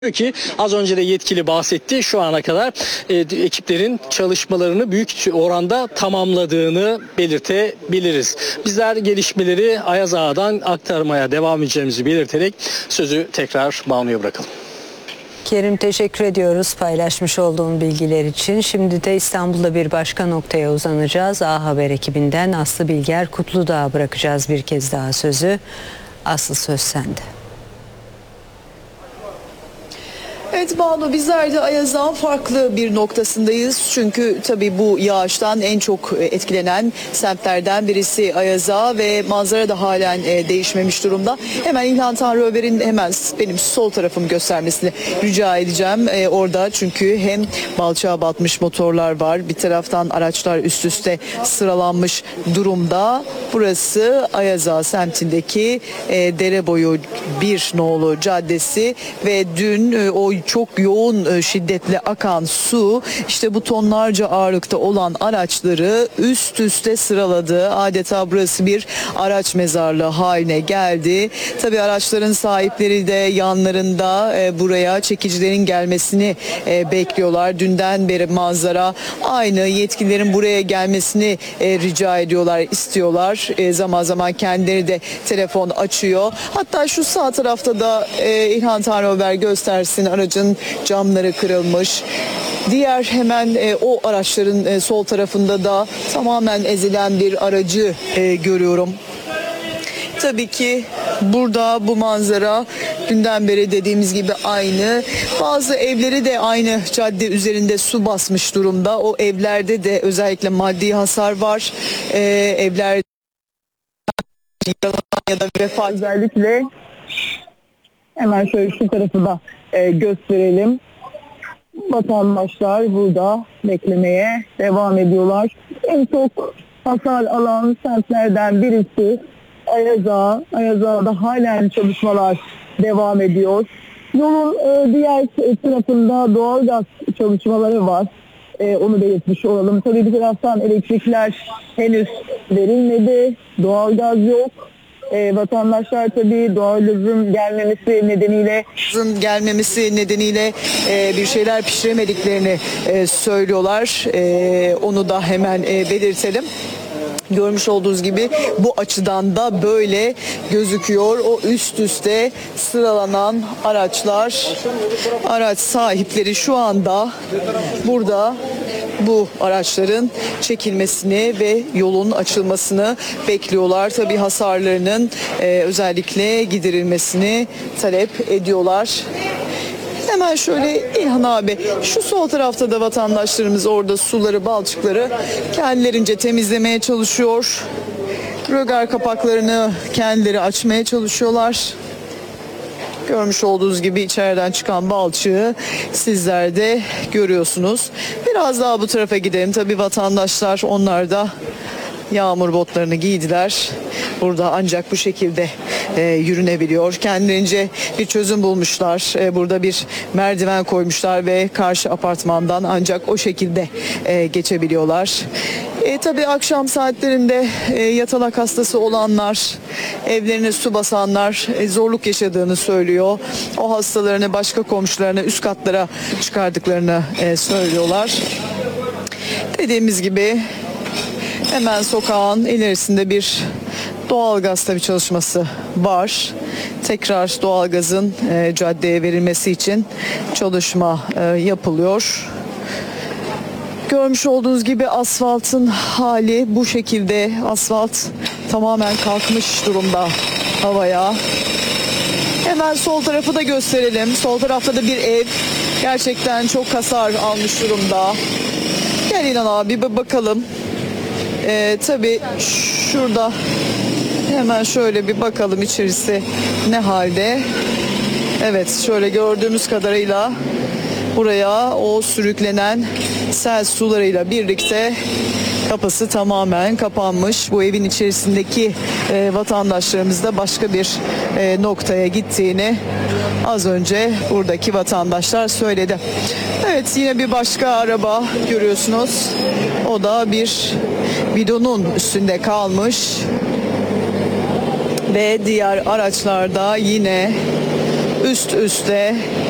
Ki az önce de yetkili bahsetti, şu ana kadar ekiplerin çalışmalarını büyük oranda tamamladığını belirtebiliriz. Bizler gelişmeleri Ayaz Ağa'dan aktarmaya devam edeceğimizi belirterek sözü tekrar Banu'ya bırakalım. Kerim, teşekkür ediyoruz paylaşmış olduğun bilgiler için. Şimdi de İstanbul'da bir başka noktaya uzanacağız. A Haber ekibinden Aslı Bilger Kutludağ'a bırakacağız bir kez daha sözü. Aslı, söz sende. Evet Banu, bizler de Ayaz'dan farklı bir noktasındayız. Çünkü tabii bu yağıştan en çok etkilenen semtlerden birisi Ayaza ve manzara da halen değişmemiş durumda. Hemen İlhan Tanrı Ömer'in hemen benim sol tarafımı göstermesini rica edeceğim. Orada çünkü hem balçağa batmış motorlar var, bir taraftan araçlar üst üste sıralanmış durumda. Burası Ayaza semtindeki dere boyu 1 nolu caddesi ve dün o çok yoğun şiddetle akan su işte bu tonlarca ağırlıkta olan araçları üst üste sıraladı. Adeta burası bir araç mezarlığı haline geldi. Tabii araçların sahipleri de yanlarında buraya çekicilerin gelmesini bekliyorlar. Dünden beri manzara aynı, yetkililerin buraya gelmesini rica ediyorlar, istiyorlar. Zaman zaman kendileri de telefon açıyor. Hatta şu sağ tarafta da İlhan Tanrı Ömer göstersin, aracın camları kırılmış. Diğer hemen o araçların sol tarafında da tamamen ezilen bir aracı görüyorum. Tabii ki burada bu manzara dünden beri dediğimiz gibi aynı. Bazı evleri de aynı cadde üzerinde su basmış durumda. O evlerde de özellikle maddi hasar var. Evler ya da vefat, özellikle hemen şöyle şu tarafı da gösterelim. Vatandaşlar burada beklemeye devam ediyorlar. En çok hasar alan semtlerden birisi Ayaza. Ayaza'da halen çalışmalar devam ediyor. Yolun diğer tarafında doğalgaz çalışmaları var. Onu belirtmiş olalım. Tabii bir taraftan elektrikler henüz verilmedi. Doğalgaz yok. Vatandaşlar tabii doğalgazın gelmemesi nedeniyle bir şeyler pişiremediklerini söylüyorlar. Onu da hemen belirtelim. Görmüş olduğunuz gibi bu açıdan da böyle gözüküyor. O üst üste sıralanan araçlar, araç sahipleri şu anda burada bu araçların çekilmesini ve yolun açılmasını bekliyorlar. Tabii hasarlarının özellikle giderilmesini talep ediyorlar. Hemen şöyle İlhan abi, şu sol tarafta da vatandaşlarımız orada suları, balçıkları kendilerince temizlemeye çalışıyor. Rögar kapaklarını kendileri açmaya çalışıyorlar. Görmüş olduğunuz gibi içeriden çıkan balçığı sizler de görüyorsunuz. Biraz daha bu tarafa gidelim. Tabii vatandaşlar, onlar da yağmur botlarını giydiler. Burada ancak bu şekilde yürünebiliyor. Kendilerince bir çözüm bulmuşlar. Burada bir merdiven koymuşlar ve karşı apartmandan ancak o şekilde geçebiliyorlar. Tabii akşam saatlerinde yatalak hastası olanlar, evlerine su basanlar zorluk yaşadığını söylüyor. O hastalarını başka komşularına üst katlara çıkardıklarını söylüyorlar. Dediğimiz gibi hemen sokağın ilerisinde bir doğalgaz tabii çalışması var. Tekrar doğalgazın caddeye verilmesi için çalışma yapılıyor. Görmüş olduğunuz gibi asfaltın hali bu şekilde. Asfalt tamamen kalkmış durumda havaya. Hemen sol tarafı da gösterelim. Sol tarafta da bir ev gerçekten çok hasar almış durumda. Gel İlhan abi bir bakalım. Tabii şurada hemen şöyle bir bakalım içerisi ne halde. Evet, şöyle gördüğümüz kadarıyla buraya o sürüklenen sel sularıyla birlikte kapısı tamamen kapanmış. Bu evin içerisindeki vatandaşlarımız da başka bir noktaya gittiğini az önce buradaki vatandaşlar söyledi. Evet, yine bir başka araba görüyorsunuz. O da bir bidonun üstünde kalmış. Ve diğer araçlarda yine üst üste